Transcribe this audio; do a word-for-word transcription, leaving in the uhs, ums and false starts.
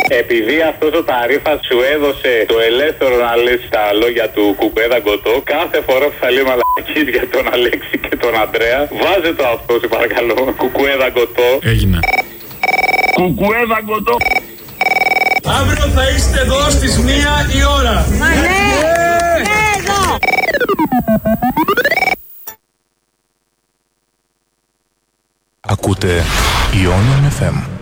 Επειδή αυτός ο ταρίφας σου έδωσε το ελεύθερο να λες τα λόγια του Κουκουέδα Γκοτό, κάθε φορά που θα λέει μαλακίες για τον Αλέξη και τον Ανδρέα, βάζε το αυτό, σε παρακαλώ. Κουκουέδα Γκοτό. Έγινε. Κουκουέδα Γκοτό. Αύριο θα είστε εδώ στις μία η ώρα. Μα ναι, ναι, εδώ. Ακούτε Ionian εφ εμ.